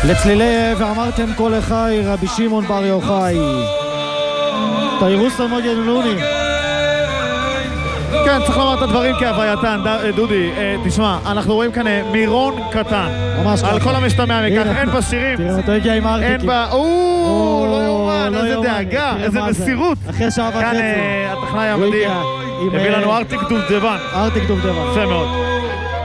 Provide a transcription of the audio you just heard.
לצלילי ואמרתם כל אחי, רבי שמעון בר יוחאי. תירוס תלמוד ינוני. כן, צריך לומר את הדברים כהווייתן, דודי, תשמע, אנחנו רואים כאן מירון קטן. ממש על כל המשתמע מכך, אין בה שירים. תראה, אותו הגיע עם ארטיקים. אין בה, לא יאומן, איזה דאגה, איזה מסירות. אחרי שעה וחצי. כאן הטכנאי המדהים, הביא לנו ארטיק דובדבן. ארטיק דובדבן. יפה מאוד.